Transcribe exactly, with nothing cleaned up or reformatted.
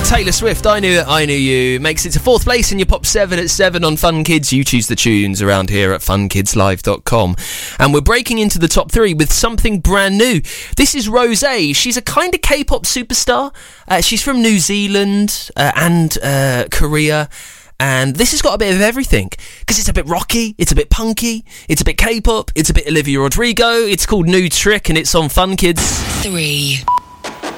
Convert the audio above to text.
Taylor Swift, I Knew It, I Knew You, makes it to fourth place in your Pop seven at seven on Fun Kids. You choose the tunes around here at fun kids live dot com. And we're breaking into the top three with something brand new. This is Rosé. She's a kind of K-pop superstar. Uh, she's from New Zealand uh, and uh, Korea. And this has got a bit of everything, because it's a bit rocky, it's a bit punky, it's a bit K-pop, it's a bit Olivia Rodrigo. It's called New Trick and it's on Fun Kids. Three.